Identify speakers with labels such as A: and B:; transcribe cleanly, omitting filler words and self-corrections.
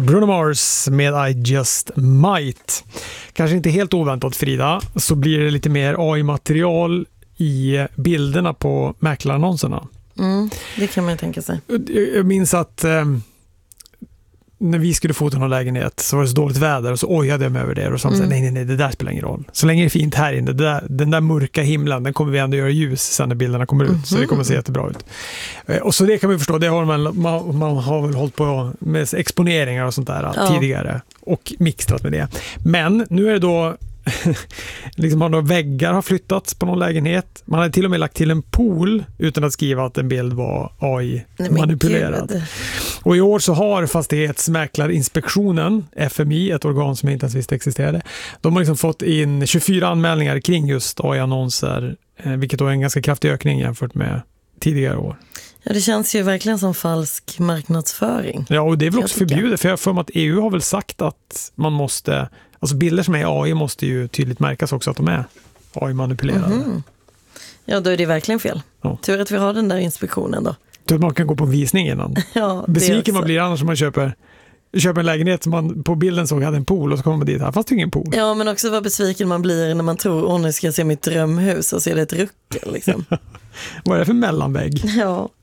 A: Bruno Mars med I Just Might. Kanske inte helt oväntat, Frida, så blir det lite mer AI-material i bilderna på mäklarannonserna.
B: Det kan man ju tänka sig.
A: Jag minns att när vi skulle få någon lägenhet så var det så dåligt väder och så ojade jag mig över det och sa nej, det där spelar ingen roll. Så länge det är fint här inne, den där mörka himlen, den kommer vi ändå göra ljus sen när bilderna kommer ut, så det kommer att se jättebra ut. Och så det kan man förstå, det har man har väl hållit på med exponeringar och sånt där tidigare och mixtrat med det. Men nu är det då liksom några väggar har flyttats på någon lägenhet. Man hade till och med lagt till en pool utan att skriva att en bild var AI-manipulerad. Och i år så har Fastighetsmäklarinspektionen, FMI, ett organ som jag inte ens visste existerade, de har liksom fått in 24 anmälningar kring just AI-annonser, vilket då är en ganska kraftig ökning jämfört med tidigare år.
B: Ja, det känns ju verkligen som falsk marknadsföring.
A: Ja, och det är väl också förbjudet, för jag får mig att EU har väl sagt att man måste, alltså bilder som är AI måste ju tydligt märkas också att de är AI-manipulerade.
B: Ja, då är det verkligen fel.
A: Ja.
B: Tur att vi har den där inspektionen då.
A: Tur att man kan gå på en visning innan.
B: Ja,
A: besviken man blir annars om man köper en lägenhet som man på bilden såg hade en pool och så kommer man dit, här fast det är ingen pool.
B: Ja, men också vad besviken man blir när man tror, nu ska jag se mitt drömhus och så är det ett ruckel liksom.
A: Vad är det för mellanvägg?
B: Ja.